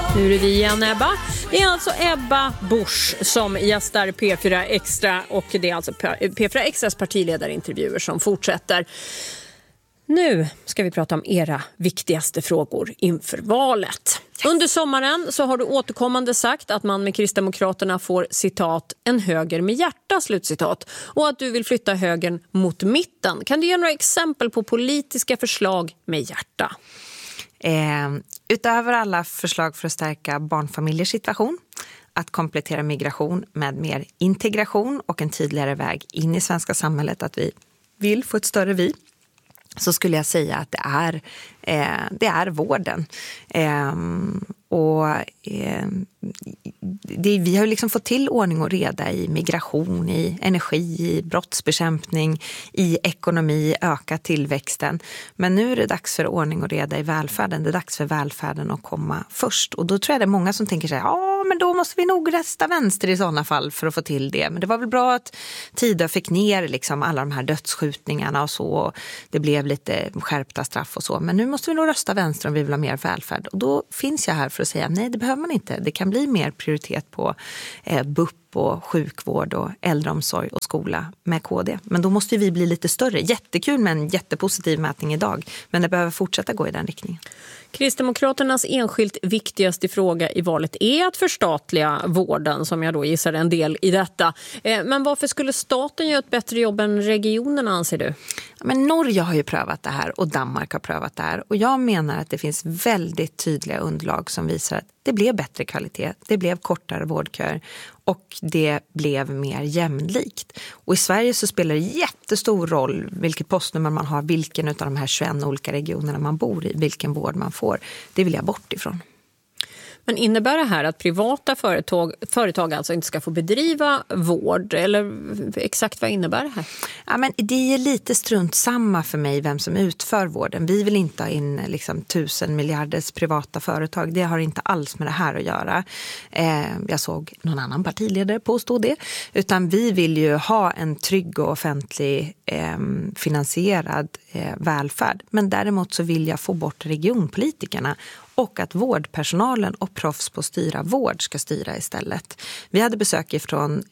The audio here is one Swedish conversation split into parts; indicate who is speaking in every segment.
Speaker 1: Nu är det vi igen, Ebba. Det är alltså Ebba Busch som gästar P4 Extra och det är alltså P4 Extras partiledarintervjuer som fortsätter. Nu ska vi prata om era viktigaste frågor inför valet. Under sommaren så har du återkommande sagt att man med Kristdemokraterna får citat en höger med hjärta, slutcitat, och att du vill flytta högern mot mitten. Kan du ge några exempel på politiska förslag med hjärta?
Speaker 2: Utöver alla förslag för att stärka barnfamiljers situation, att komplettera migration med mer integration och en tydligare väg in i svenska samhället, att vi vill få ett större vi, så skulle jag säga att det är vården. Vi har liksom fått till ordning och reda i migration, i energi, i brottsbekämpning, i ekonomi, öka tillväxten. Men nu är det dags för ordning och reda i välfärden. det är dags för välfärden att komma först. Och då tror jag det är många som tänker sig, men då måste vi nog rösta vänster i sådana fall för att få till det. Men det var väl bra att Tidö fick ner liksom alla de här dödsskjutningarna och så. Och det blev lite skärpta straff och så. Men nu måste vi nog rösta vänster om vi vill ha mer välfärd. Och då finns jag här för att säga nej, det behöver man inte. Det kan bli mer prioritet på BUP och sjukvård och äldreomsorg och skola med KD. Men då måste vi bli lite större. Jättekul med en jättepositiv mätning idag. Men det behöver fortsätta gå i den riktningen.
Speaker 1: Kristdemokraternas enskilt viktigaste fråga i valet är att förstatliga vården, som jag då gissar en del i detta. Men varför skulle staten göra ett bättre jobb än regionerna, anser du?
Speaker 2: Men Norge har ju prövat det här och Danmark har prövat det här. Och jag menar att det finns väldigt tydliga underlag som visar att det blev bättre kvalitet, det blev kortare vårdköer och det blev mer jämlikt. Och i Sverige så spelar det jättestor roll vilket postnummer man har, vilken av de här 21 olika regionerna man bor i, vilken vård man får. Det vill jag bort ifrån.
Speaker 1: Men innebär det här att privata företag alltså inte ska få bedriva vård? Eller exakt vad innebär det här?
Speaker 2: Ja, men det är lite strunt samma för mig vem som utför vården. Vi vill inte ha in 1000 miljarders privata företag. Det har inte alls med det här att göra. Jag såg någon annan partiledare påstå det. Utan vi vill ju ha en trygg och offentlig finansierad välfärd. Men däremot så vill jag få bort regionpolitikerna och att vårdpersonalen och proffs på styra vård ska styra istället. Vi hade besök från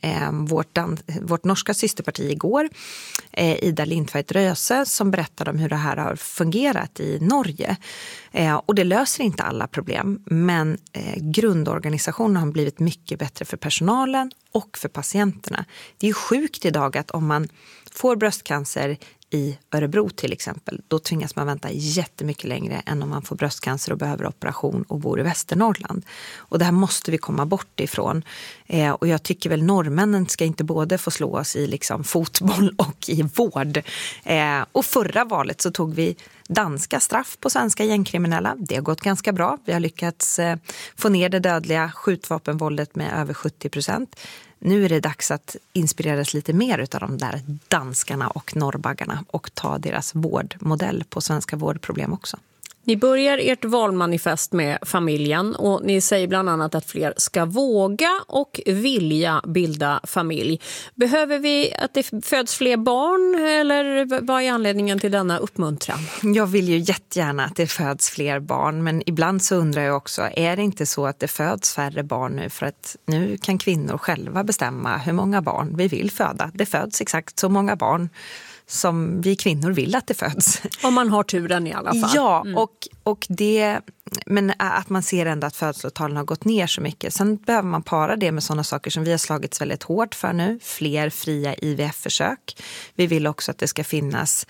Speaker 2: vårt norska systerparti igår, Ida Lindtveit Röse, som berättade om hur det här har fungerat i Norge. Och det löser inte alla problem, men grundorganisationen har blivit mycket bättre för personalen och för patienterna. Det är ju sjukt idag att om man får bröstcancer i Örebro till exempel, då tvingas man vänta jättemycket längre än om man får bröstcancer och behöver operation och bor i Västernorrland. Och det här måste vi komma bort ifrån. Och jag tycker väl norrmännen ska inte både få slå oss i fotboll och i vård. Och förra valet så tog vi danska straff på svenska gängkriminella. Det har gått ganska bra. Vi har lyckats få ner det dödliga skjutvapenvåldet med över 70%. Nu är det dags att inspireras lite mer av de där danskarna och norrbaggarna och ta deras vårdmodell på svenska vårdproblem också.
Speaker 1: Ni börjar ert valmanifest med familjen och ni säger bland annat att fler ska våga och vilja bilda familj. Behöver vi att det föds fler barn eller vad är anledningen till denna uppmuntran?
Speaker 2: Jag vill ju jättegärna att det föds fler barn, men ibland så undrar jag också, är det inte så att det föds färre barn nu för att nu kan kvinnor själva bestämma hur många barn vi vill föda? Det föds exakt så många barn som vi kvinnor vill att det föds.
Speaker 1: Om man har turen i alla fall.
Speaker 2: Ja, och det, men att man ser ändå att födslotalen har gått ner så mycket. Sen behöver man para det med sådana saker som vi har slagits väldigt hårt för nu. Fler fria IVF-försök. Vi vill också att det ska finnas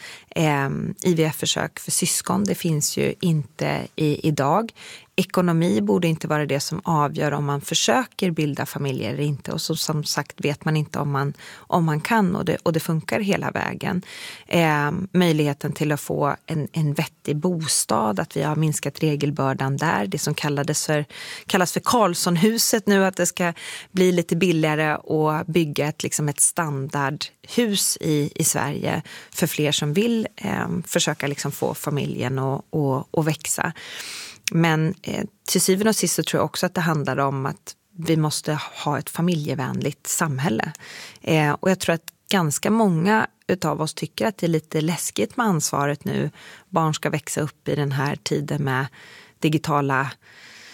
Speaker 2: IVF-försök för syskon. Det finns ju inte idag. Ekonomi borde inte vara det som avgör om man försöker bilda familjer eller inte. Och så, som sagt vet man inte om man kan och det funkar hela vägen. Möjligheten till att få en vettig bostad, att vi har minskat regelbördan där. Det som kallas för Karlssonhuset nu, att det ska bli lite billigare att bygga ett standardhus i Sverige för fler som vill försöka få familjen att växa. Men till syvende och sist så tror jag också att det handlar om att vi måste ha ett familjevänligt samhälle. Och jag tror att ganska många utav oss tycker att det är lite läskigt med ansvaret nu. Barn ska växa upp i den här tiden med digitala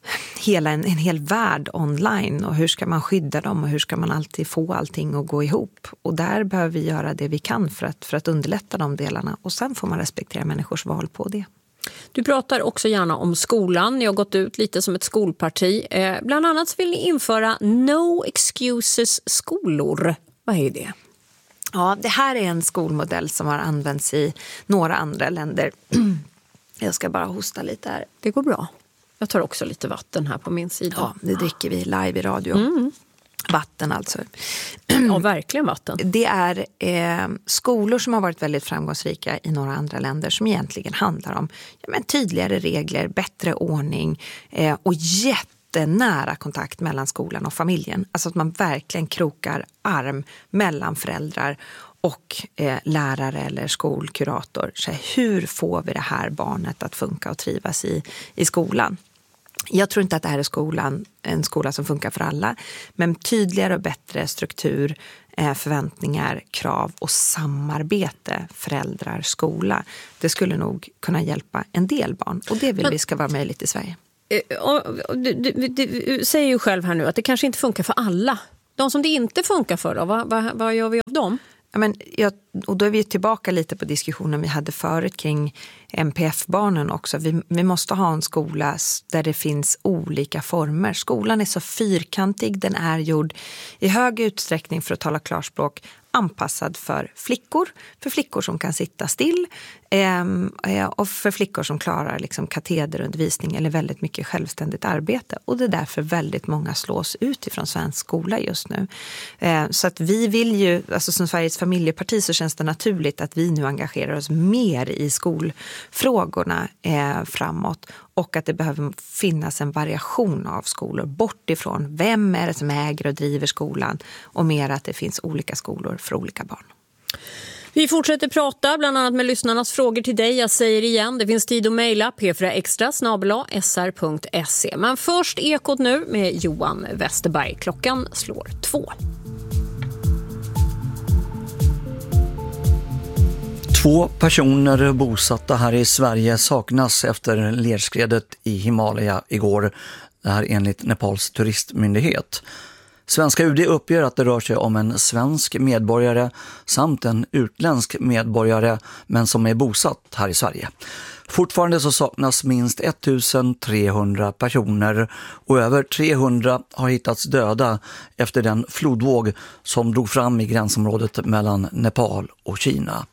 Speaker 2: en hel värld online, och hur ska man skydda dem och hur ska man alltid få allting att gå ihop. Och där behöver vi göra det vi kan för att underlätta de delarna, och sen får man respektera människors val på det.
Speaker 1: Du pratar också gärna om skolan. Ni har gått ut lite som ett skolparti. Bland annat så vill ni införa no excuses skolor. Vad är det?
Speaker 2: Ja, det här är en skolmodell som har använts i några andra länder. Jag ska bara hosta lite här.
Speaker 1: Det går bra. Jag tar också lite vatten här på min sida.
Speaker 2: Ja, det dricker vi live i radio. Vatten alltså.
Speaker 1: Ja, verkligen vatten.
Speaker 2: Det är skolor som har varit väldigt framgångsrika i några andra länder, som egentligen handlar om tydligare regler, bättre ordning och jättenära kontakt mellan skolan och familjen. Alltså att man verkligen krokar arm mellan föräldrar och lärare eller skolkurator. Så hur får vi det här barnet att funka och trivas i skolan? Jag tror inte att det här är en skola som funkar för alla, men tydligare och bättre struktur, förväntningar, krav och samarbete föräldrar, skola. Det skulle nog kunna hjälpa en del barn, och det vill vi ska vara möjligt i Sverige.
Speaker 1: Du säger ju själv här nu att det kanske inte funkar för alla. De som det inte funkar för då, vad gör vi av dem?
Speaker 2: Och då är vi tillbaka lite på diskussionen vi hade förut kring MPF-barnen också. Vi måste ha en skola där det finns olika former. Skolan är så fyrkantig, den är gjord i hög utsträckning, för att tala klarspråk, anpassad för flickor som kan sitta still och för flickor som klarar liksom katederundervisning eller väldigt mycket självständigt arbete. Och det är därför väldigt många slås ut ifrån svensk skola just nu. Så att vi vill ju, alltså som Sveriges familjeparti så känns det naturligt att vi nu engagerar oss mer i skolfrågorna framåt, och att det behöver finnas en variation av skolor, bort ifrån vem är det som äger och driver skolan, och mer att det finns olika skolor för olika barn.
Speaker 1: Vi fortsätter prata bland annat med lyssnarnas frågor till dig. Jag säger igen, det finns tid att mejla p4extra@sr.se. Men först Ekot nu med Johan Westerberg. Klockan slår 2.
Speaker 3: 2 personer bosatta här i Sverige saknas efter lerskredet i Himalaya igår. Det här enligt Nepals turistmyndighet. Svenska UD uppger att det rör sig om en svensk medborgare samt en utländsk medborgare, men som är bosatt här i Sverige. Fortfarande så saknas minst 1300 personer, och över 300 har hittats döda efter den flodvåg som drog fram i gränsområdet mellan Nepal och Kina.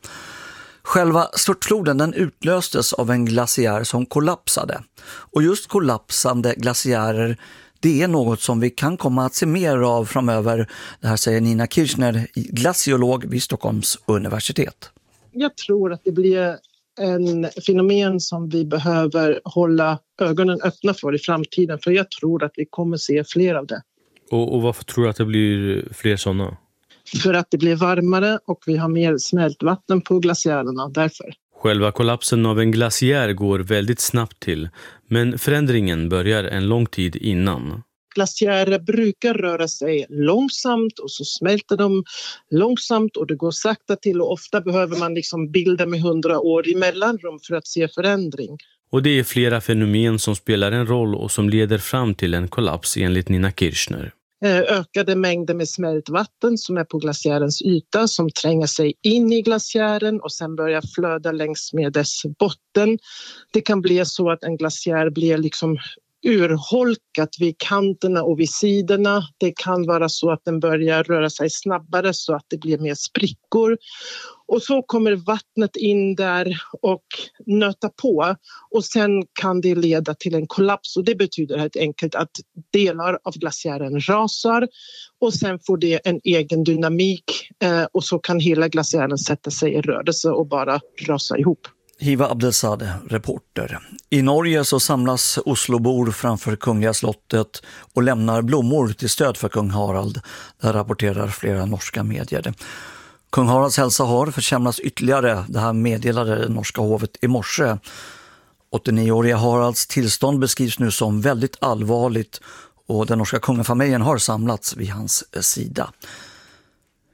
Speaker 3: Själva störtfloden den utlöstes av en glaciär som kollapsade. Och just kollapsande glaciärer, det är något som vi kan komma att se mer av framöver. Det här säger Nina Kirchner, glaciolog vid Stockholms universitet.
Speaker 4: Jag tror att det blir en fenomen som vi behöver hålla ögonen öppna för i framtiden. För jag tror att vi kommer se fler av det.
Speaker 5: Och varför tror du att det blir fler sådana?
Speaker 4: För att det blir varmare och vi har mer smältvatten på glaciärerna, därför.
Speaker 5: Själva kollapsen av en glaciär går väldigt snabbt till, men förändringen börjar en lång tid innan.
Speaker 4: Glaciärer brukar röra sig långsamt och så smälter de långsamt och det går sakta till, och ofta behöver man liksom bilda med 100 år i mellanrum för att se förändring.
Speaker 5: Och det är flera fenomen som spelar en roll och som leder fram till en kollaps enligt Nina Kirchner.
Speaker 4: Ökade mängder med smältvatten som är på glaciärens yta som tränger sig in i glaciären och sen börjar flöda längs med dess botten. Det kan bli så att en glaciär blir liksom urholkat vid kanterna och vid sidorna. Det kan vara så att den börjar röra sig snabbare så att det blir mer sprickor. Och så kommer vattnet in där och nöta på, och sen kan det leda till en kollaps, och det betyder helt enkelt att delar av glaciären rasar och sen får det en egen dynamik och så kan hela glaciären sätta sig i rörelse och bara rasa ihop.
Speaker 3: Hiva Abdelsade, reporter. I Norge så samlas Oslobor framför Kungliga slottet och lämnar blommor till stöd för kung Harald. Det rapporterar flera norska medier. Kung Haralds hälsa har försämrats ytterligare. Det här meddelade det norska hovet i morse. 89-åriga Haralds tillstånd beskrivs nu som väldigt allvarligt, och den norska kungafamiljen har samlats vid hans sida.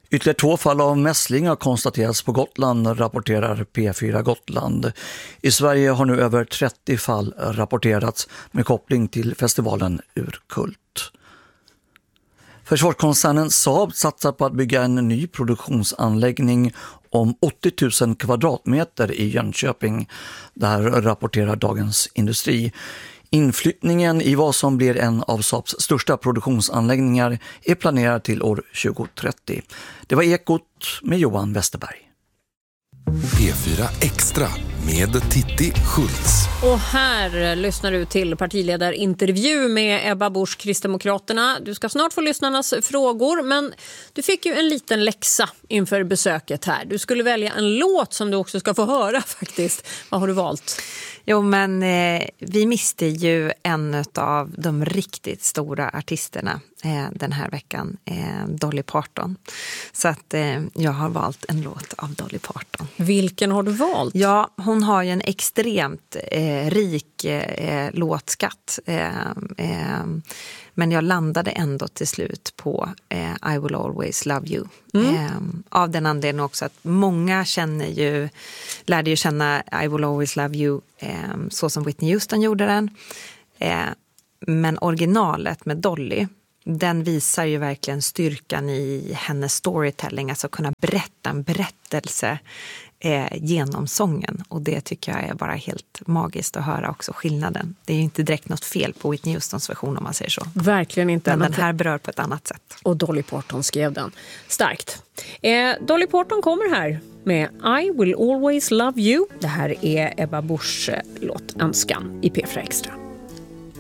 Speaker 3: Ytterligare 2 fall av mässling har konstaterats på Gotland, rapporterar P4 Gotland. I Sverige har nu över 30 fall rapporterats med koppling till festivalen Urkult. Försvarskoncernen Saab satsar på att bygga en ny produktionsanläggning om 80 000 kvadratmeter i Jönköping. Det här rapporterar Dagens Industri. Inflyttningen i vad som blir en av Saabs största produktionsanläggningar är planerad till år 2030. Det var Ekot med Johan Westerberg.
Speaker 6: P4 Extra med Titti Schultz.
Speaker 1: Och här lyssnar du till partiledarintervju med Ebba Busch, Kristdemokraterna. Du ska snart få lyssnarnas frågor, men du fick ju en liten läxa inför besöket här. Du skulle välja en låt som du också ska få höra faktiskt. Vad har du valt?
Speaker 2: Jo, men vi miste ju en av de riktigt stora artisterna den här veckan, Dolly Parton. Så att jag har valt en låt av Dolly Parton.
Speaker 1: Vilken har du valt?
Speaker 2: Ja, hon har ju en extremt rik låtskatt. Men jag landade ändå till slut på I Will Always Love You. Av den anledningen också att många lärde ju känna I Will Always Love You så som Whitney Houston gjorde den. Men originalet med Dolly, den visar ju verkligen styrkan i hennes storytelling. Alltså kunna berätta en berättelse genom sången. Och det tycker jag är bara helt magiskt att höra också skillnaden. Det är ju inte direkt något fel på Whitney Houstons version om man säger så.
Speaker 1: Verkligen inte.
Speaker 2: Men den här berör på ett annat sätt.
Speaker 1: Och Dolly Parton skrev den. Starkt. Dolly Parton kommer här med I Will Always Love You. Det här är Ebba Buschs låt Önskan i P4 Extra.